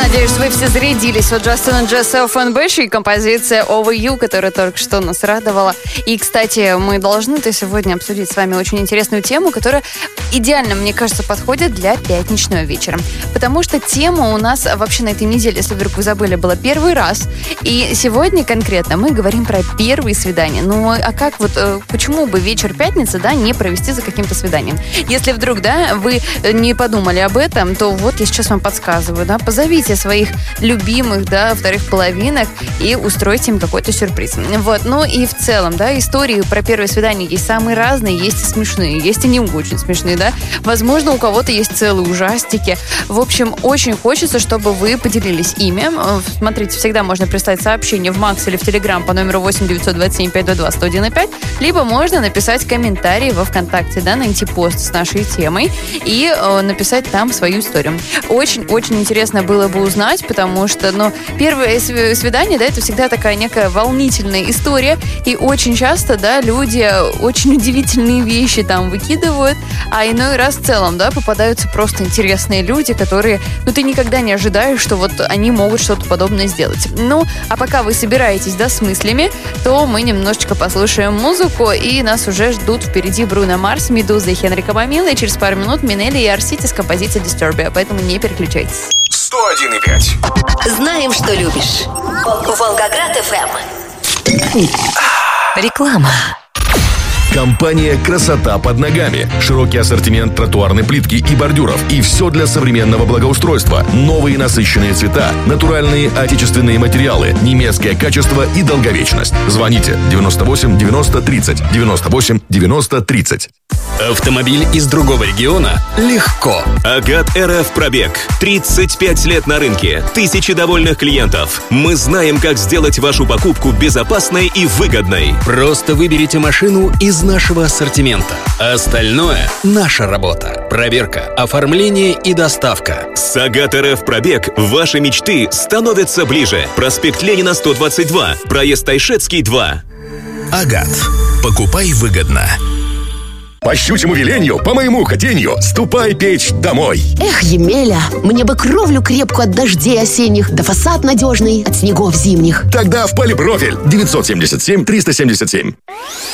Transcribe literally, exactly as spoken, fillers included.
Надеюсь, вы все зарядились от Justin and Jess and Besh и композиция Over You, которая только что нас радовала. И, кстати, мы должны-то сегодня обсудить с вами очень интересную тему, которая идеально, мне кажется, подходит для пятничного вечера. Потому что тема у нас вообще на этой неделе, если вдруг вы забыли, была первый раз. И сегодня конкретно мы говорим про первые свидания. Ну, а как вот, почему бы вечер пятницы, да, не провести за каким-то свиданием? Если вдруг, да, вы не подумали об этом, то вот я сейчас вам подсказываю, да, позовите своих любимых, да, вторых половинок и устройте им какой-то сюрприз. Вот, ну и в целом, да, истории про первое свидание есть самые разные, есть и смешные, есть и не очень смешные, да. Возможно, у кого-то есть целые ужастики. В общем, очень хочется, чтобы вы поделились ими. Смотрите, всегда можно прислать сообщение в Макс или в Телеграм по номеру восемь девятьсот двадцать семь пятьсот двадцать два сто один пять, либо можно написать комментарий во ВКонтакте, да, найти пост с нашей темой и э, написать там свою историю. Очень-очень интересно было бы узнать, потому что, ну, первое свидание, да, это всегда такая некая волнительная история, и очень часто, да, люди очень удивительные вещи там выкидывают, а иной раз в целом, да, попадаются просто интересные люди, которые, ну, ты никогда не ожидаешь, что вот они могут что-то подобное сделать. Ну, а пока вы собираетесь, да, с мыслями, то мы немножечко послушаем музыку, и нас уже ждут впереди Бруно Марс, Медуза и Хенрика Мамила, и через пару минут Минелли и Арсити с композицией Disturbia, поэтому не переключайтесь. сто один и пять. Знаем, что любишь. Волгоград эф эм. Реклама. Компания «Красота под ногами». Широкий ассортимент тротуарной плитки и бордюров. И все для современного благоустройства. Новые насыщенные цвета, натуральные отечественные материалы, немецкое качество и долговечность. Звоните девяносто восемь девяносто тридцать, девяносто восемь девяносто тридцать. Автомобиль из другого региона? Легко. Агат эр эф пробег. тридцать пять лет на рынке. Тысячи довольных клиентов. Мы знаем, как сделать вашу покупку безопасной и выгодной. Просто выберите машину из нашего ассортимента. Остальное – наша работа. Проверка, оформление и доставка. С Агат эр эф пробег ваши мечты становятся ближе. Проспект Ленина, сто двадцать два. Проезд Тайшетский, два. Агат. Покупай выгодно. По щучьему велению, по моему хотению, ступай печь домой. Эх, Емеля, мне бы кровлю крепкую от дождей осенних, да фасад надежный от снегов зимних. Тогда в Полипрофиль девятьсот семьдесят семь триста семьдесят семь.